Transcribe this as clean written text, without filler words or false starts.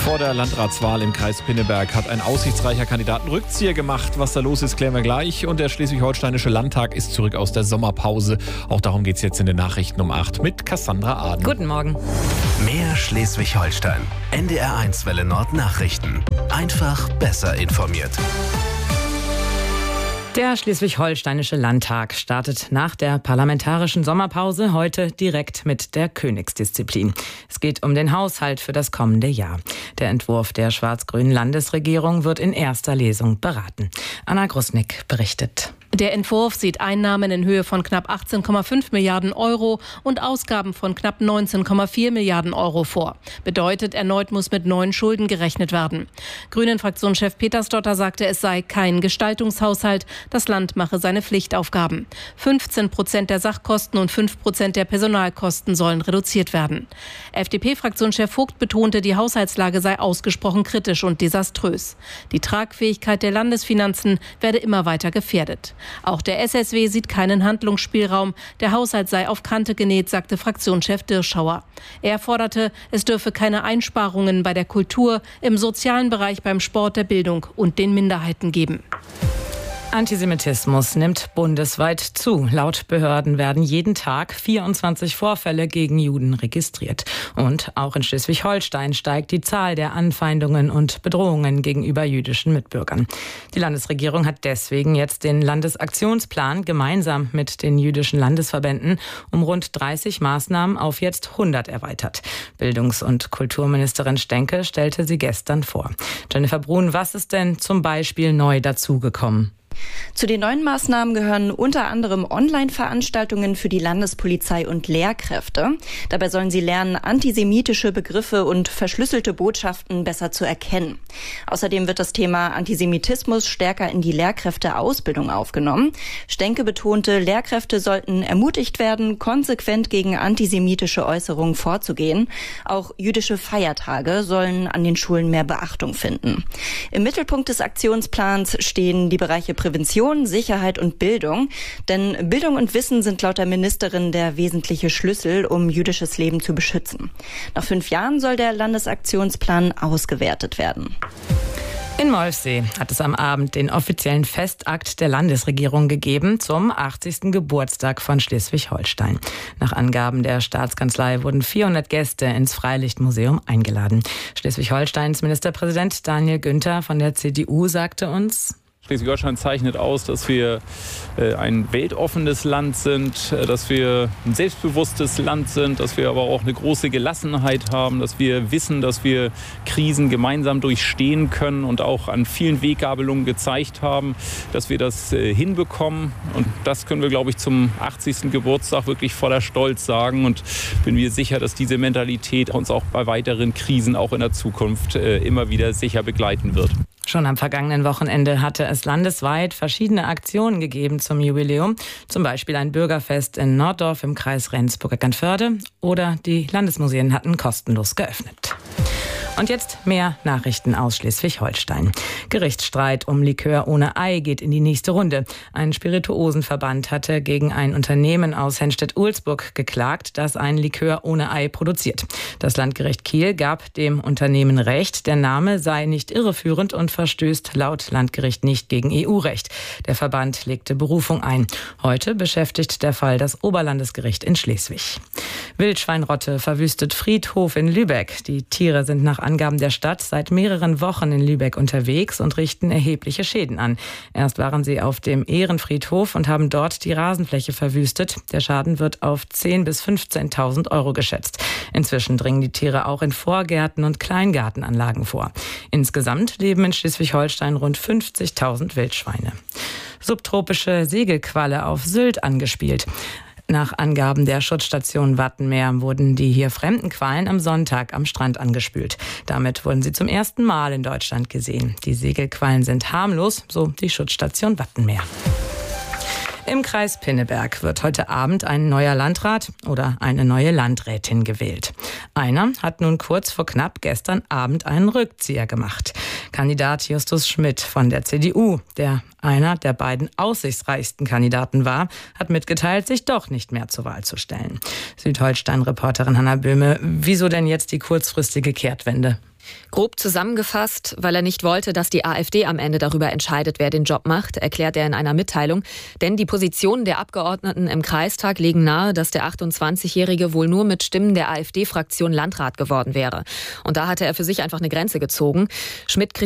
Vor der Landratswahl im Kreis Pinneberg hat ein aussichtsreicher Kandidat einen Rückzieher gemacht. Was da los ist, klären wir gleich. Und der Schleswig-Holsteinische Landtag ist zurück aus der Sommerpause. Auch darum geht es jetzt in den Nachrichten um 8 mit Cassandra Aden. Guten Morgen. Mehr Schleswig-Holstein. NDR1 Welle Nord Nachrichten. Einfach besser informiert. Der Schleswig-Holsteinische Landtag startet nach der parlamentarischen Sommerpause heute direkt mit der Königsdisziplin. Es geht um den Haushalt für das kommende Jahr. Der Entwurf der schwarz-grünen Landesregierung wird in erster Lesung beraten. Anna Grusnick berichtet. Der Entwurf sieht Einnahmen in Höhe von knapp 18,5 Milliarden Euro und Ausgaben von knapp 19,4 Milliarden Euro vor. Bedeutet, erneut muss mit neuen Schulden gerechnet werden. Grünen-Fraktionschef Petersdotter sagte, es sei kein Gestaltungshaushalt. Das Land mache seine Pflichtaufgaben. 15% der Sachkosten und 5% der Personalkosten sollen reduziert werden. FDP-Fraktionschef Vogt betonte, die Haushaltslage sei ausgesprochen kritisch und desaströs. Die Tragfähigkeit der Landesfinanzen werde immer weiter gefährdet. Auch der SSW sieht keinen Handlungsspielraum. Der Haushalt sei auf Kante genäht, sagte Fraktionschef Dirschauer. Er forderte, es dürfe keine Einsparungen bei der Kultur, im sozialen Bereich, beim Sport, der Bildung und den Minderheiten geben. Antisemitismus nimmt bundesweit zu. Laut Behörden werden jeden Tag 24 Vorfälle gegen Juden registriert. Und auch in Schleswig-Holstein steigt die Zahl der Anfeindungen und Bedrohungen gegenüber jüdischen Mitbürgern. Die Landesregierung hat deswegen jetzt den Landesaktionsplan gemeinsam mit den jüdischen Landesverbänden um rund 30 Maßnahmen auf jetzt 100 erweitert. Bildungs- und Kulturministerin Stenke stellte sie gestern vor. Jennifer Brun, was ist denn zum Beispiel neu dazugekommen? Zu den neuen Maßnahmen gehören unter anderem Online-Veranstaltungen für die Landespolizei und Lehrkräfte. Dabei sollen sie lernen, antisemitische Begriffe und verschlüsselte Botschaften besser zu erkennen. Außerdem wird das Thema Antisemitismus stärker in die Lehrkräfteausbildung aufgenommen. Stenke betonte, Lehrkräfte sollten ermutigt werden, konsequent gegen antisemitische Äußerungen vorzugehen. Auch jüdische Feiertage sollen an den Schulen mehr Beachtung finden. Im Mittelpunkt des Aktionsplans stehen die Bereiche Prävention, Sicherheit und Bildung. Denn Bildung und Wissen sind laut der Ministerin der wesentliche Schlüssel, um jüdisches Leben zu beschützen. Nach 5 Jahren soll der Landesaktionsplan ausgewertet werden. In Molfsee hat es am Abend den offiziellen Festakt der Landesregierung gegeben zum 80. Geburtstag von Schleswig-Holstein. Nach Angaben der Staatskanzlei wurden 400 Gäste ins Freilichtmuseum eingeladen. Schleswig-Holsteins Ministerpräsident Daniel Günther von der CDU sagte uns: Schleswig-Holstein zeichnet aus, dass wir ein weltoffenes Land sind, dass wir ein selbstbewusstes Land sind, dass wir aber auch eine große Gelassenheit haben, dass wir wissen, dass wir Krisen gemeinsam durchstehen können und auch an vielen Weggabelungen gezeigt haben, dass wir das hinbekommen. Und das können wir, glaube ich, zum 80. Geburtstag wirklich voller Stolz sagen. Und bin mir sicher, dass diese Mentalität uns auch bei weiteren Krisen auch in der Zukunft immer wieder sicher begleiten wird. Schon am vergangenen Wochenende hatte es landesweit verschiedene Aktionen gegeben zum Jubiläum. Zum Beispiel ein Bürgerfest in Norddorf im Kreis Rendsburg-Eckernförde oder die Landesmuseen hatten kostenlos geöffnet. Und jetzt mehr Nachrichten aus Schleswig-Holstein. Gerichtsstreit um Likör ohne Ei geht in die nächste Runde. Ein Spirituosenverband hatte gegen ein Unternehmen aus Henstedt-Ulzburg geklagt, das ein Likör ohne Ei produziert. Das Landgericht Kiel gab dem Unternehmen Recht, der Name sei nicht irreführend und verstößt laut Landgericht nicht gegen EU-Recht. Der Verband legte Berufung ein. Heute beschäftigt der Fall das Oberlandesgericht in Schleswig. Wildschweinrotte verwüstet Friedhof in Lübeck. Die Tiere sind nach Angaben der Stadt seit mehreren Wochen in Lübeck unterwegs und richten erhebliche Schäden an. Erst waren sie auf dem Ehrenfriedhof und haben dort die Rasenfläche verwüstet. Der Schaden wird auf 10.000 bis 15.000 Euro geschätzt. Inzwischen dringen die Tiere auch in Vorgärten und Kleingartenanlagen vor. Insgesamt leben in Schleswig-Holstein rund 50.000 Wildschweine. Subtropische Segelqualle auf Sylt angespielt. Nach Angaben der Schutzstation Wattenmeer wurden die hier fremden Quallen am Sonntag am Strand angespült. Damit wurden sie zum ersten Mal in Deutschland gesehen. Die Segelquallen sind harmlos, so die Schutzstation Wattenmeer. Im Kreis Pinneberg wird heute Abend ein neuer Landrat oder eine neue Landrätin gewählt. Einer hat nun kurz vor knapp gestern Abend einen Rückzieher gemacht. Kandidat Justus Schmidt von der CDU, der einer der beiden aussichtsreichsten Kandidaten war, hat mitgeteilt, sich doch nicht mehr zur Wahl zu stellen. Südholstein-Reporterin Hanna Böhme, wieso denn jetzt die kurzfristige Kehrtwende? Grob zusammengefasst, weil er nicht wollte, dass die AfD am Ende darüber entscheidet, wer den Job macht, erklärt er in einer Mitteilung. Denn die Positionen der Abgeordneten im Kreistag legen nahe, dass der 28-Jährige wohl nur mit Stimmen der AfD-Fraktion Landrat geworden wäre. Und da hatte er für sich einfach eine Grenze gezogen. Schmidt